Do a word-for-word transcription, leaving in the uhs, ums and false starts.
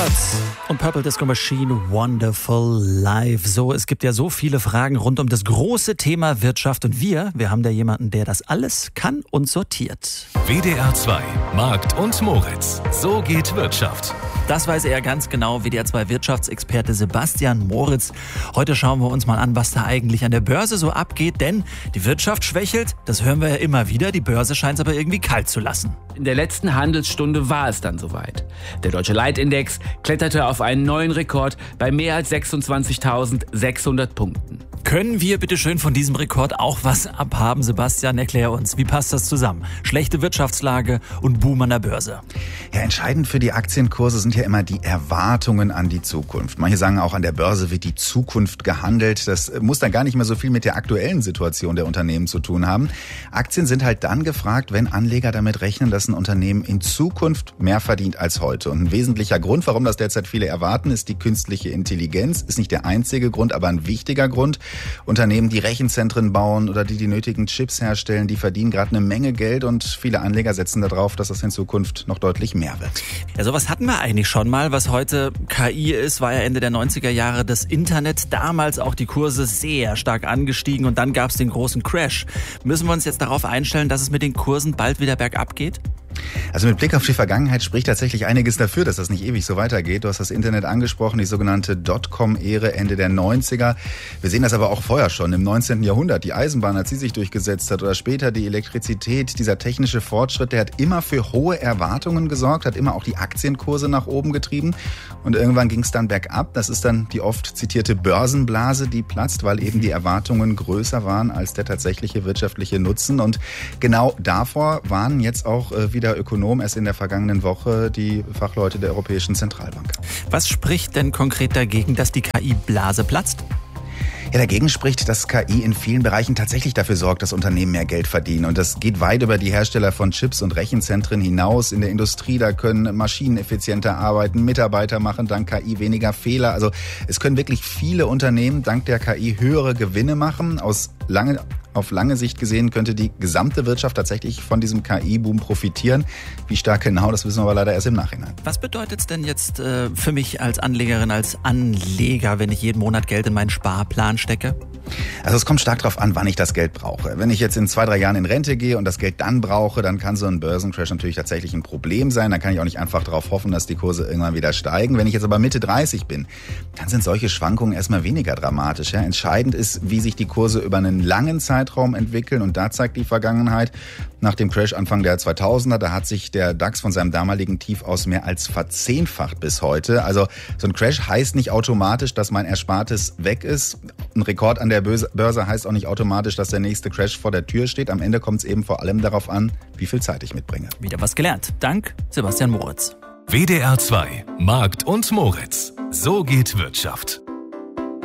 Birds und Purple Disco Machine, Wonderful Life. So, es gibt ja so viele Fragen rund um das große Thema Wirtschaft und wir, wir haben da jemanden, der das alles kann und sortiert. W D R zwei, Markt und Moritz. So geht Wirtschaft. Das weiß er ganz genau, W D R zwei Wirtschaftsexperte Sebastian Moritz. Heute schauen wir uns mal an, was da eigentlich an der Börse so abgeht, denn die Wirtschaft schwächelt, das hören wir ja immer wieder, die Börse scheint es aber irgendwie kalt zu lassen. In der letzten Handelsstunde war es dann soweit. Der deutsche Leitindex kletterte auf einen neuen Rekord bei mehr als sechsundzwanzigtausendsechshundert Punkten. Können wir bitte schön von diesem Rekord auch was abhaben? Sebastian, erklär uns, wie passt das zusammen? Schlechte Wirtschaftslage und Boom an der Börse. Ja, entscheidend für die Aktienkurse sind ja immer die Erwartungen an die Zukunft. Manche sagen auch, an der Börse wird die Zukunft gehandelt. Das muss dann gar nicht mehr so viel mit der aktuellen Situation der Unternehmen zu tun haben. Aktien sind halt dann gefragt, wenn Anleger damit rechnen, dass ein Unternehmen in Zukunft mehr verdient als heute. Und ein wesentlicher Grund, warum das derzeit viele erwarten, ist die künstliche Intelligenz. Ist nicht der einzige Grund, aber ein wichtiger Grund. Unternehmen, die Rechenzentren bauen oder die die nötigen Chips herstellen, die verdienen gerade eine Menge Geld und viele Anleger setzen darauf, dass das in Zukunft noch deutlich mehr wird. Ja, sowas hatten wir eigentlich schon mal. Was heute K I ist, war ja Ende der neunziger Jahre das Internet. Damals auch die Kurse sehr stark angestiegen und dann gab es den großen Crash. Müssen wir uns jetzt darauf einstellen, dass es mit den Kursen bald wieder bergab geht? Also mit Blick auf die Vergangenheit spricht tatsächlich einiges dafür, dass das nicht ewig so weitergeht. Du hast das Internet angesprochen, die sogenannte Dotcom-Ära Ende der neunziger. Wir sehen das aber auch vorher schon, im neunzehnten Jahrhundert. Die Eisenbahn, als sie sich durchgesetzt hat, oder später die Elektrizität, dieser technische Fortschritt, der hat immer für hohe Erwartungen gesorgt, hat immer auch die Aktienkurse nach oben getrieben. Und irgendwann ging es dann bergab. Das ist dann die oft zitierte Börsenblase, die platzt, weil eben die Erwartungen größer waren als der tatsächliche wirtschaftliche Nutzen. Und genau davor waren jetzt auch äh, wieder Ökonom erst in der vergangenen Woche die Fachleute der Europäischen Zentralbank. Was spricht denn konkret dagegen, dass die K I-Blase platzt? Ja, dagegen spricht, dass K I in vielen Bereichen tatsächlich dafür sorgt, dass Unternehmen mehr Geld verdienen. Und das geht weit über die Hersteller von Chips und Rechenzentren hinaus. In der Industrie, da können Maschinen effizienter arbeiten, Mitarbeiter machen dank K I weniger Fehler. Also es können wirklich viele Unternehmen dank der K I höhere Gewinne machen. Aus lange Auf lange Sicht gesehen könnte die gesamte Wirtschaft tatsächlich von diesem K I-Boom profitieren. Wie stark genau, das wissen wir aber leider erst im Nachhinein. Was bedeutet es denn jetzt äh, für mich als Anlegerin, als Anleger, wenn ich jeden Monat Geld in meinen Sparplan stecke? Also es kommt stark darauf an, wann ich das Geld brauche. Wenn ich jetzt in zwei, drei Jahren in Rente gehe und das Geld dann brauche, dann kann so ein Börsencrash natürlich tatsächlich ein Problem sein. Dann kann ich auch nicht einfach darauf hoffen, dass die Kurse irgendwann wieder steigen. Wenn ich jetzt aber Mitte dreißig bin, dann sind solche Schwankungen erstmal weniger dramatisch. Ja? Entscheidend ist, wie sich die Kurse über einen langen Zeitraum entwickeln. Und da zeigt die Vergangenheit, nach dem Crash Anfang der zweitausender, da hat sich der DAX von seinem damaligen Tief aus mehr als verzehnfacht bis heute. Also so ein Crash heißt nicht automatisch, dass mein Erspartes weg ist. Ein Rekord an der Börse heißt auch nicht automatisch, dass der nächste Crash vor der Tür steht. Am Ende kommt es eben vor allem darauf an, wie viel Zeit ich mitbringe. Wieder was gelernt. Dank Sebastian Moritz. W D R zwei, Markt und Moritz. So geht Wirtschaft.